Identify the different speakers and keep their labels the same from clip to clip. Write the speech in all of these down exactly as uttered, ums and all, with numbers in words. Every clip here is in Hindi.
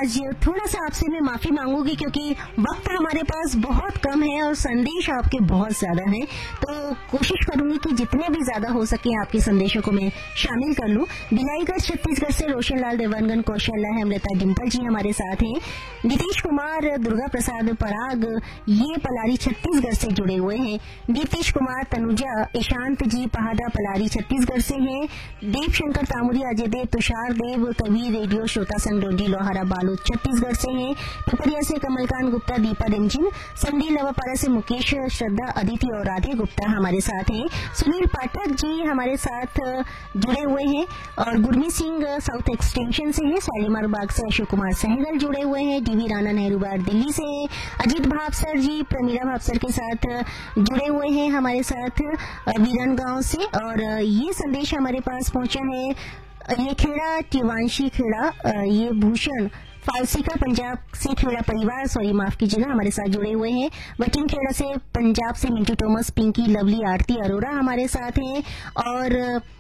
Speaker 1: आज थोड़ा सा आपसे मैं माफी मांगूंगी क्योंकि वक्त हमारे पास बहुत कम है और संदेश आपके बहुत ज्यादा हैं, तो कोशिश करूंगी कि जितने भी ज्यादा हो सके आपके संदेशों को मैं शामिल कर लूं। बिलाईगढ़ छत्तीसगढ़ से रोशन लाल देवानगन कौशल्या हेमलता डिम्पल जी हमारे साथ हैं। नीतीश कुमार दुर्गा प्रसाद पराग ये पलारी छत्तीसगढ़ से जुड़े हुए हैं। नीतीश कुमार तनुजा ईशांत जी पहाड़ा पलारी छत्तीसगढ़ से हैं। देव शंकर तामुरी अजय देव तुषार देव कवि रेडियो श्रोता संघ डोंडी लोहारा बालोद छत्तीसगढ़ से हैं। पिपरिया से कमलकांत गुप्ता दीपा रिमझिम। संडी लवापारा से मुकेश श्रद्धा अदिति और राधे गुप्ता हमारे साथ हैं। सुनील पाठक जी हमारे साथ जुड़े हुए हैं और गुरमीत सिंह साउथ एक्सटेंशन से हैं। शालीमार बाग से अशोक कुमार सहगल जुड़े हुए हैं। डीवी राणा नेहरू बार दिल्ली से अजीत भावसर जी प्रमीला भावसर के साथ जुड़े हुए हैं हमारे साथ वीरन गांव से। और ये संदेश हमारे पास पहुंचा है, ये खेड़ा टिवांशी खेड़ा, ये भूषण फालसिका पंजाब से खेड़ा परिवार सॉरी माफ कीजिएगा हमारे साथ जुड़े हुए हैं। वटिंग खेड़ा से पंजाब से मिंटू थॉमस पिंकी लवली आरती अरोरा हमारे साथ हैं। और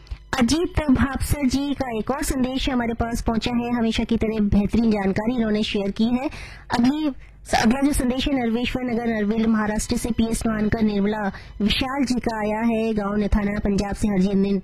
Speaker 1: अजीत भावसर जी का एक और संदेश हमारे पास पहुंचा है। हमेशा की तरह बेहतरीन जानकारी इन्होंने शेयर की है। अगली अगला जो संदेश है नरवेश्वर नगर नरवेल महाराष्ट्र से पीएस मानकर निर्मला विशाल जी का आया है। गांव नेथाना पंजाब से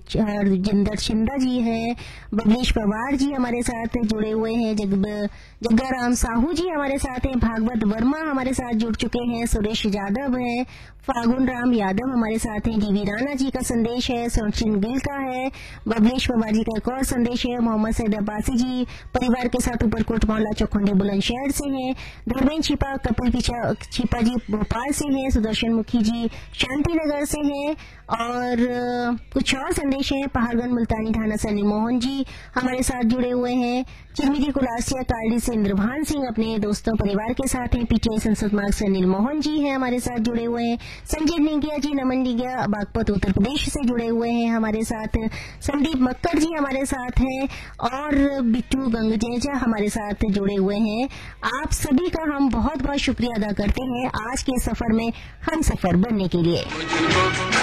Speaker 1: हरजिंदर शिंदा जी है। बबलेश पवार जी हमारे साथ जुड़े हुए हैं। जग जग्गाराम साहू जी हमारे साथ हैं। भागवत वर्मा हमारे साथ जुड़ चुके हैं। सुरेश यादव है। फागुन राम यादव हमारे साथ हैं। डीवी राणा जी का संदेश है। सचिन गिल का है। बबलेश पवार जी का एक और संदेश है। मोहम्मद सैद अब्बासी जी परिवार के साथ ऊपरकोट मोहल्ला चौखंडी बुलंदशहर से हैं। धर्मेंद्र छिपा कपिल पिछा छिपा जी भोपाल से हैं। सुदर्शन मुखी जी शांतिनगर से हैं। और कुछ और संदेश हैं। पहाड़गंज मुल्तानी थाना से अनिल मोहन जी हमारे साथ जुड़े हुए हैं। चिरमिरी कुलासिया काली से इंद्रभान सिंह अपने दोस्तों परिवार के साथ हैं। पीटीआई संसद मार्ग से अनिल मोहन जी हैं हमारे साथ जुड़े हुए हैं। संजय निगिया जी नमन निगिया बागपत उत्तर प्रदेश से जुड़े हुए हैं हमारे साथ। संदीप मक्कड़ जी हमारे साथ हैं और बिट्टू गंगजेजा हमारे साथ जुड़े हुए हैं। आप सभी का हम बहुत बहुत शुक्रिया अदा करते हैं आज के सफर में हम सफर बनने के लिए।